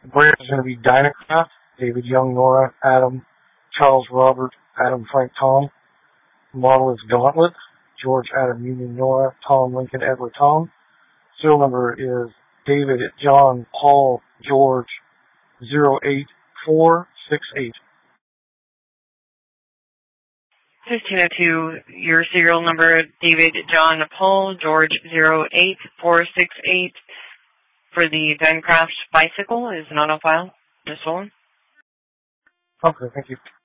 Brand is going to be Dynacraft, David Young, Nora, Adam, Charles Robert, Adam Frank Tom. Model is Gauntlet, George Adam Union Nora, Tom Lincoln Edward Tom. Serial number is David John Paul George 08468. 1502, your serial number, David John Paul George 08468 for the Dynacraft bicycle is not on file. Just one. Okay, thank you.